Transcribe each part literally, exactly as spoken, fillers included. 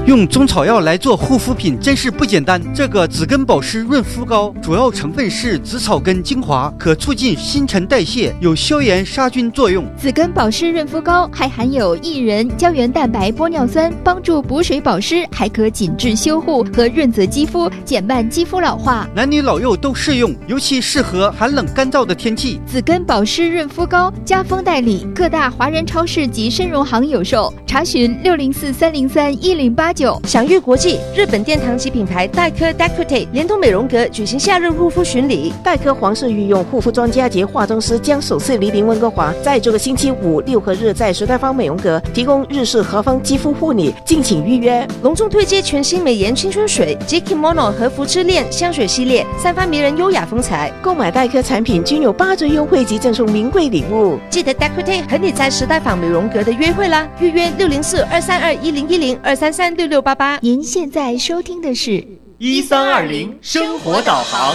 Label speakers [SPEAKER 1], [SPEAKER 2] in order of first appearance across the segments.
[SPEAKER 1] 用中草药来做护肤品真是不简单。这个紫根保湿润肤膏主要成分是紫草根精华，可促进新陈代谢，有消炎杀菌作用。
[SPEAKER 2] 紫根保湿润肤膏还含有薏仁、胶原蛋白、玻尿酸，帮助补水保湿，还可紧致修护和润泽肌肤，减慢肌肤老化。
[SPEAKER 1] 男女老幼都适用，尤其适合寒冷干燥的天气。
[SPEAKER 2] 紫根保湿润肤膏加封代理，各大华人超市及参荣行有售。查询六零四三零三一零八九。
[SPEAKER 3] 享誉国际日本殿堂级品牌黛珂 Decote 连同美容阁举行夏日护肤巡礼。
[SPEAKER 4] 黛珂皇室御用护肤专家及化妆师将首次莅临温哥华，在这个星期五六和日在时代坊美容阁提供日式和风肌肤护理，敬请预约。
[SPEAKER 3] 隆重推介全新美颜青春水及 Kimono 和服之恋香水系列，散发迷人优雅风采。
[SPEAKER 4] 购买黛珂产品均有八折优惠及赠送名贵礼物。
[SPEAKER 3] 记得 Decote 和你在时代坊美容阁的约会啦！预约六零四二三二一零一零二三三六六八八。
[SPEAKER 2] 您现在收听的是
[SPEAKER 5] 一三二零生活导航。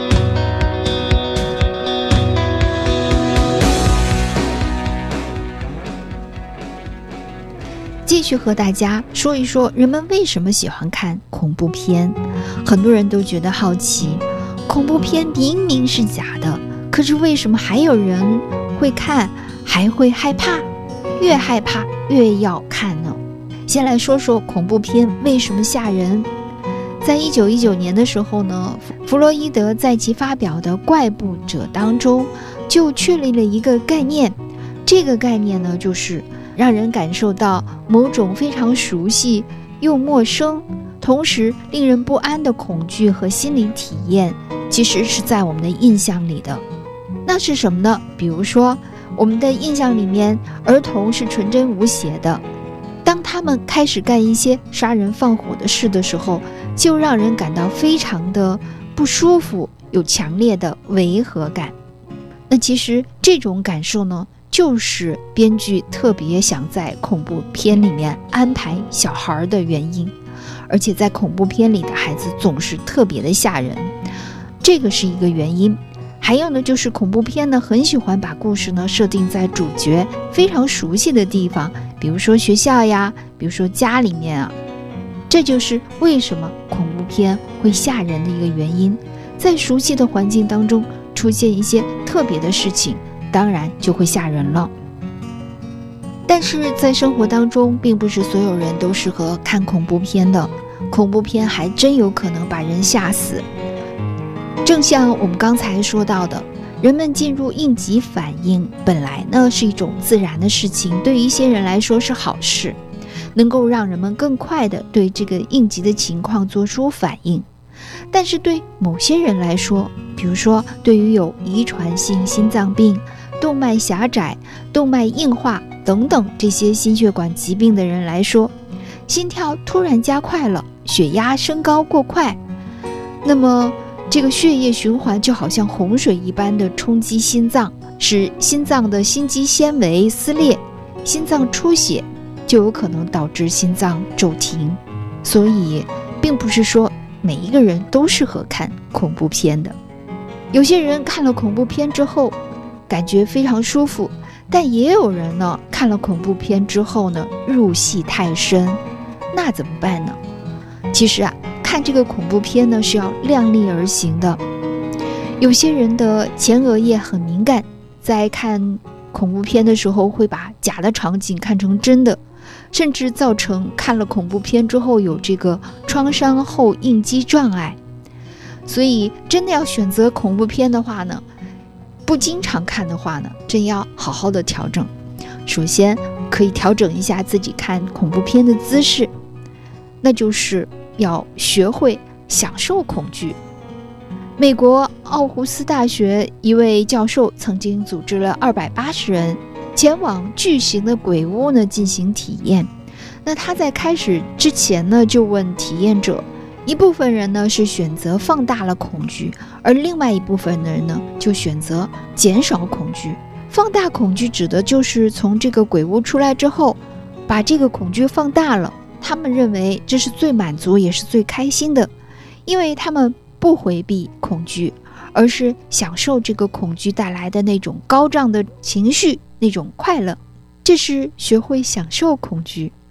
[SPEAKER 2] 继续和大家说一说人们为什么喜欢看恐怖片。很多人都觉得好奇，恐怖片明明是假的，可是为什么还有人会看，还会害怕，越害怕越要看呢？先来说说恐怖片为什么吓人。在一九一九年的时候呢，弗洛伊德在其发表的《怪步者》当中就确立了一个概念，这个概念呢，就是让人感受到某种非常熟悉又陌生，同时令人不安的恐惧和心理体验，其实是在我们的印象里的。那是什么呢？比如说，我们的印象里面，儿童是纯真无邪的，当他们开始干一些杀人放火的事的时候，就让人感到非常的不舒服，有强烈的违和感。那其实这种感受呢，就是编剧特别想在恐怖片里面安排小孩的原因。而且在恐怖片里的孩子总是特别的吓人，这个是一个原因。还有呢，就是恐怖片呢很喜欢把故事呢设定在主角非常熟悉的地方，比如说学校呀，比如说家里面啊，这就是为什么恐怖片会吓人的一个原因。在熟悉的环境当中出现一些特别的事情，当然就会吓人了。但是在生活当中，并不是所有人都适合看恐怖片的，恐怖片还真有可能把人吓死。正像我们刚才说到的，人们进入应急反应本来呢是一种自然的事情，对于一些人来说是好事，能够让人们更快地对这个应急的情况做出反应。但是对某些人来说，比如说对于有遗传性心脏病、动脉狭窄、动脉硬化等等这些心血管疾病的人来说，心跳突然加快了，血压升高过快，那么这个血液循环就好像洪水一般的冲击心脏，使心脏的心肌纤维撕裂，心脏出血，就有可能导致心脏骤停。所以并不是说每一个人都适合看恐怖片的。有些人看了恐怖片之后感觉非常舒服，但也有人呢看了恐怖片之后呢入戏太深，那怎么办呢？其实啊，看这个恐怖片呢是要量力而行的。有些人的前额叶很敏感，在看恐怖片的时候会把假的场景看成真的，甚至造成看了恐怖片之后有这个创伤后应激障碍。所以真的要选择恐怖片的话呢，不经常看的话呢，真要好好的调整。首先可以调整一下自己看恐怖片的姿势，那就是要学会享受恐惧。美国奥胡斯大学一位教授曾经组织了二百八十人前往巨型的鬼屋呢进行体验。那他在开始之前呢就问体验者，一部分人呢是选择放大了恐惧，而另外一部分的人呢就选择减少恐惧。放大恐惧指的就是从这个鬼屋出来之后把这个恐惧放大了，他们认为这是最满足也是最开心的，因为他们不回避恐惧，而是享受这个恐惧带来的那种高涨的情绪，那种快乐，这是学会享受恐惧。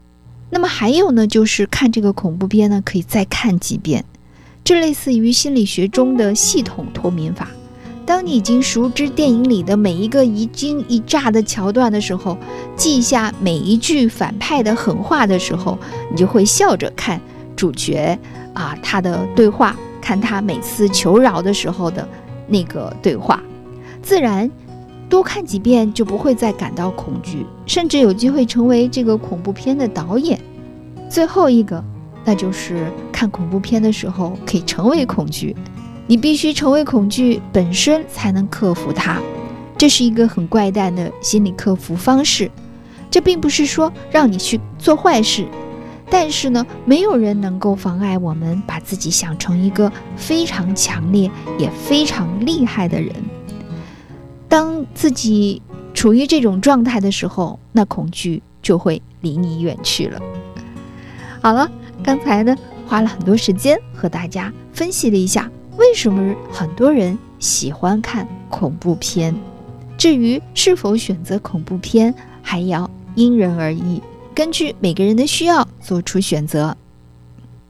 [SPEAKER 2] 那么还有呢，就是看这个恐怖片呢，可以再看几遍，这类似于心理学中的系统脱敏法。当你已经熟知电影里的每一个一惊一乍的桥段的时候，记下每一句反派的狠话的时候，你就会笑着看主角啊他的对话，看他每次求饶的时候的那个对话，自然多看几遍就不会再感到恐惧，甚至有机会成为这个恐怖片的导演。最后一个，那就是看恐怖片的时候可以成为恐惧，你必须成为恐惧本身才能克服它，这是一个很怪诞的心理克服方式。这并不是说让你去做坏事，但是呢，没有人能够妨碍我们把自己想成一个非常强烈也非常厉害的人。当自己处于这种状态的时候，那恐惧就会离你远去了。好了，刚才呢花了很多时间和大家分析了一下为什么很多人喜欢看恐怖片，至于是否选择恐怖片还要因人而异，根据每个人的需要做出选择。